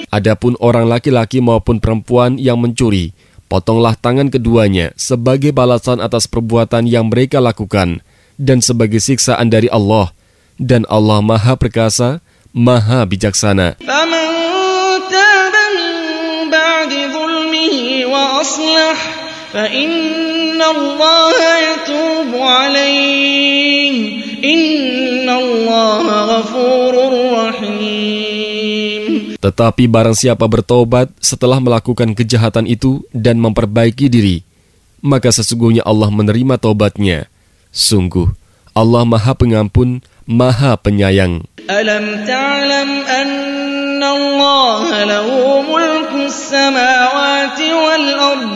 Adapun orang laki-laki maupun perempuan yang mencuri, potonglah tangan keduanya sebagai balasan atas perbuatan yang mereka lakukan dan sebagai siksaan dari Allah. Dan Allah Maha Perkasa, Maha Bijaksana. فَمَنْ تَابَ مِنْ بَعْدِ ظُلْمِهِ وَأَصْلَحَ فَإِنَّ اللَّهَ يَتُوبُ عَلَيْهِ إِنَّ اللَّهَ غَفُورٌ رَحِيمٌ. Tetapi barang siapa bertobat setelah melakukan kejahatan itu dan memperbaiki diri, maka sesungguhnya Allah menerima taubatnya. Sungguh, Allah Maha Pengampun, Maha Penyayang. Alam ta'lam anna Allah lahu mulku as-samawati wal ard